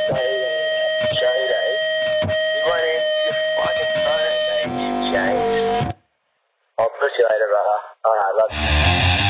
You went in your fucking phone and you changed. I'll push you later, brother. Alright, love you.